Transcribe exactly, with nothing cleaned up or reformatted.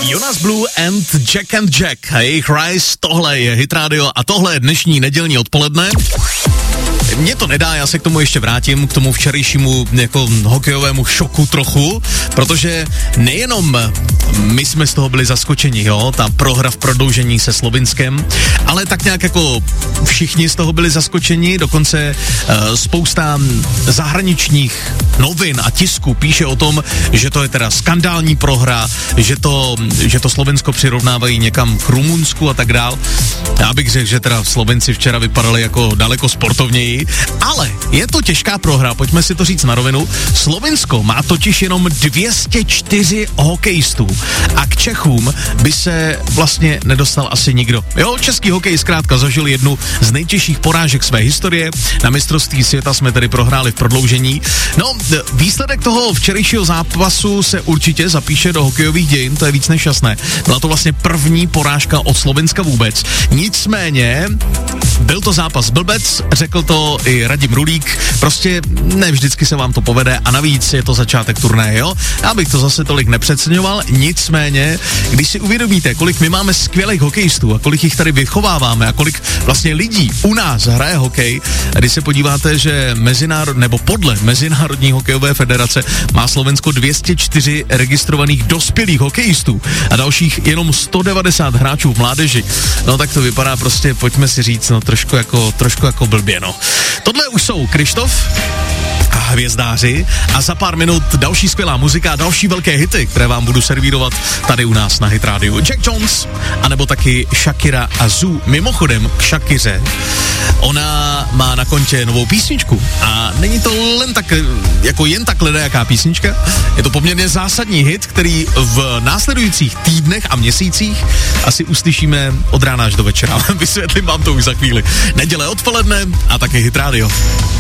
Jonas Blue and Jack and Jack a jejich Rise, tohle je Hit Radio a tohle je dnešní nedělní odpoledne. Mně to nedá, já se k tomu ještě vrátím, k tomu včerejšímu jako hokejovému šoku trochu, protože nejenom my jsme z toho byli zaskočeni, jo, ta prohra v prodloužení se Slovinskem, ale tak nějak jako všichni z toho byli zaskočeni, dokonce uh, spousta zahraničních novin a tisku píše o tom, že to je teda skandální prohra, že to, že to Slovensko přirovnávají někam k Rumunsku a tak dál. Já bych řekl, že teda Slovenci včera vypadali jako daleko sportovněji, ale je to těžká prohra, pojďme si to říct na rovinu. Slovensko má totiž jenom dvě stě čtyři hokejistů a k Čechům by se vlastně nedostal asi nikdo. Jo, český hokej zkrátka zažil jednu z nejtěžších porážek své historie. Na mistrovství světa jsme tedy prohráli v prodloužení. No, výsledek toho včerejšího zápasu se určitě zapíše do hokejových dějin, to je víc než jasné. Byla to vlastně první porážka od Slovenska vůbec. Nicméně byl to zápas blbec, řekl to i Radim Rulík, prostě ne vždycky se vám to povede a navíc je to začátek turnaje, jo? Já bych to zase tolik nepřeceňoval, nicméně, když si uvědomíte, kolik my máme skvělých hokejistů a kolik jich tady vychováváme a kolik vlastně lidí u nás hraje hokej, a když se podíváte, že mezinárod, nebo podle Mezinárodní hokejové federace má Slovensko dvě stě čtyři registrovaných dospělých hokejistů a dalších jenom sto devadesát hráčů v mládeži, no tak to vypadá prostě, pojďme si říct, no trošku jako, trošku jako blbě, no. Tohle už jsou Krištof a Hvězdáři a za pár minut další skvělá muzika a další velké hity, které vám budu servírovat tady u nás na Hit Radio. Jack Jones, anebo taky Shakira a Zoo. Mimochodem k Shakiře, ona má na kontě novou písničku a není to len tak, jako jen tak ledajaká písnička, je to poměrně zásadní hit, který v následujících týdnech a měsících asi uslyšíme od rána až do večera. Vysvětlím vám to už za chvíli. Neděle odpoledne a taky Hit Radio.